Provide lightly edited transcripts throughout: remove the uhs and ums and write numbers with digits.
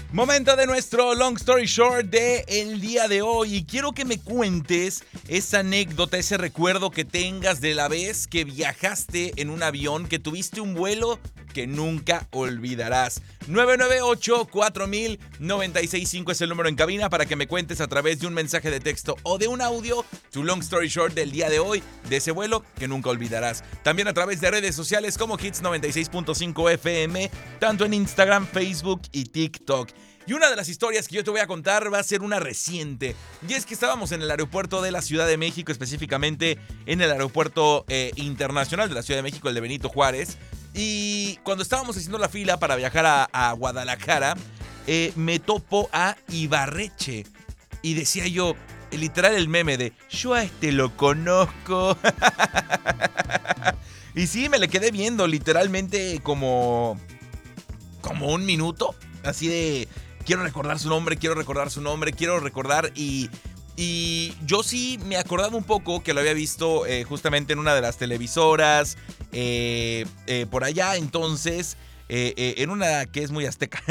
Momento de nuestro Long Story Short de el día de hoy. Y quiero que me cuentes esa anécdota, ese recuerdo que tengas de la vez que viajaste en un avión, que tuviste un vuelo que nunca olvidarás. 998-4000-965 es el número en cabina para que me cuentes a través de un mensaje de texto o de un audio tu Long Story Short del día de hoy, de ese vuelo que nunca olvidarás. También a través de redes sociales como Hits 96.5 FM, tanto en Instagram, Facebook y TikTok. Y una de las historias que yo te voy a contar va a ser una reciente. Y es que estábamos en el aeropuerto de la Ciudad de México, específicamente en el aeropuerto internacional de la Ciudad de México, el de Benito Juárez. Y cuando estábamos haciendo la fila para viajar a Guadalajara, me topo a Ibarreche. Y decía yo, literal el meme de, yo a este lo conozco. Y sí, me le quedé viendo literalmente como un minuto. Así de, quiero recordar su nombre. Y yo sí me acordaba un poco que lo había visto justamente en una de las televisoras por allá, entonces, en una que es muy azteca.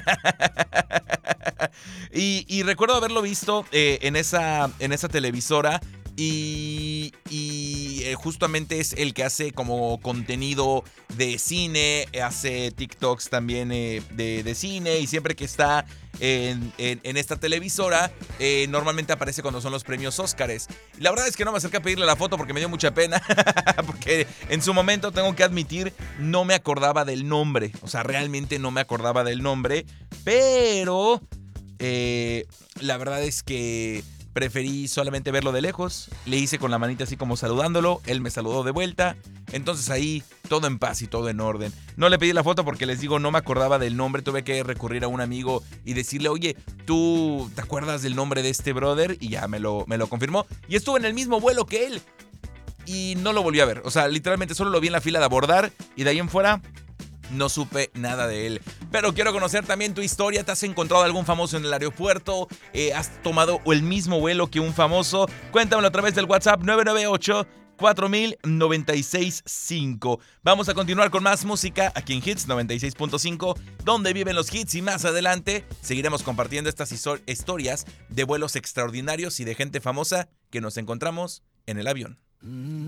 y recuerdo haberlo visto en esa televisora. Y justamente es el que hace como contenido de cine, hace TikToks también de cine, y siempre que está en esta televisora, normalmente aparece cuando son los premios Óscares. La verdad es que no me acerqué a pedirle la foto porque me dio mucha pena, porque en su momento, tengo que admitir, no me acordaba del nombre, o sea, realmente no me acordaba del nombre, pero la verdad es que preferí solamente verlo de lejos. Le hice con la manita así como saludándolo. Él me saludó de vuelta. Entonces ahí todo en paz y todo en orden. No le pedí la foto porque les digo, no me acordaba del nombre. Tuve que recurrir a un amigo y decirle, oye, ¿tú te acuerdas del nombre de este brother? Y ya me lo confirmó. Y estuve en el mismo vuelo que él. Y no lo volví a ver. O sea, literalmente solo lo vi en la fila de abordar. Y de ahí en fuera no supe nada de él. Pero quiero conocer también tu historia. ¿Te has encontrado algún famoso en el aeropuerto? ¿Has tomado el mismo vuelo que un famoso? Cuéntamelo a través del WhatsApp 998-4000-965. Vamos a continuar con más música aquí en Hits 96.5, donde viven los hits, y más adelante seguiremos compartiendo estas historias de vuelos extraordinarios y de gente famosa que nos encontramos en el avión.